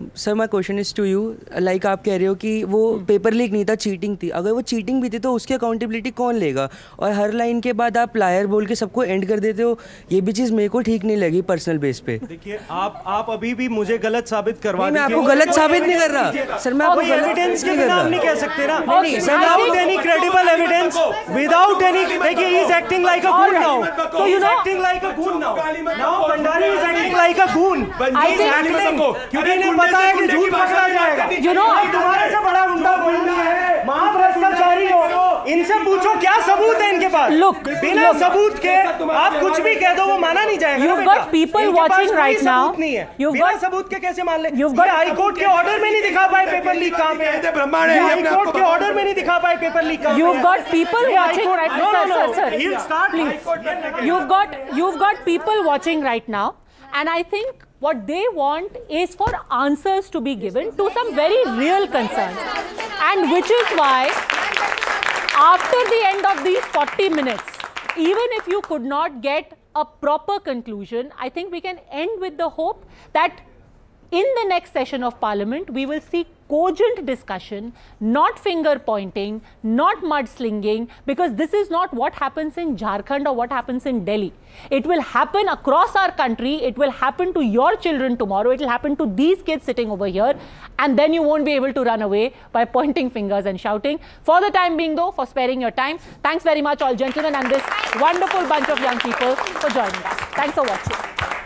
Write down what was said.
Sir my question is to you, like आप कह रहे हो कि वो पेपर लीक नहीं था, चीटिंग थी। अगर वो चीटिंग भी थी तो उसकी अकाउंटेबिलिटी कौन लेगा? और हर लाइन के बाद आप लायर बोल के सबको एंड कर देते हो, ये भी चीज़ मेरे को ठीक नहीं लगी पर्सनल बेस पे। देखिए आप अभी भी मुझे गलत साबित करवा मैं आपको गलत साबित नहीं कर रहा सर, मैं आपको एविडेंस के बिना नहीं कह सकते ना, without any credible evidence, without any, देखिए he is acting like a goon now, so you know acting like a goon now Bhandari is acting like a goon, he is acting, क्योंकि इन्हें पता है कि झूठ पकड़ा जाएगा। यू नो तुम्हारे से बड़ा गुंडा बोलना है, महाभ्रष्टाचारी हो, इनसे पूछो क्या सबूत है इनके पास। Look, बिना सबूत के आप कुछ भी कह दो वो माना नहीं जाएगा। You've got people watching right now. बिना सबूत के कैसे मान ले? हाई कोर्ट के ऑर्डर में नहीं दिखा पाए पेपर लीक कहां पे है, हाई कोर्ट के ऑर्डर में नहीं दिखा पाए पेपर लीक कहां पे है। You've got people watching right now. Sir, please. You've got people watching right now, and I think what they want is for answers to be given to some very real concerns, and which is why after the end of these 40 minutes, even if you could not get a proper conclusion, I think we can end with the hope that in the next session of Parliament, we will see cogent discussion, not finger pointing, not mudslinging, because this is not what happens in Jharkhand or what happens in Delhi. It will happen across our country. It will happen to your children tomorrow. It will happen to these kids sitting over here. And then you won't be able to run away by pointing fingers and shouting. For the time being though, for sparing your time, thanks very much all gentlemen and this wonderful bunch of young people for joining us. Thanks for watching.